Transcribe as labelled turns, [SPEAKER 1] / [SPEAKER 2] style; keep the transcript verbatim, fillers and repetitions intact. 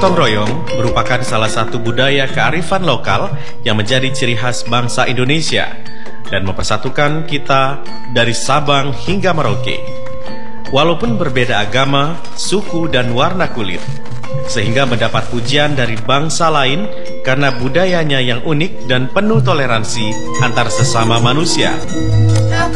[SPEAKER 1] Gotong royong merupakan salah satu budaya kearifan lokal yang menjadi ciri khas bangsa Indonesia dan mempersatukan kita dari Sabang hingga Merauke. Walaupun berbeda agama, suku, dan warna kulit, sehingga mendapat pujian dari bangsa lain karena budayanya yang unik dan penuh toleransi antar sesama manusia.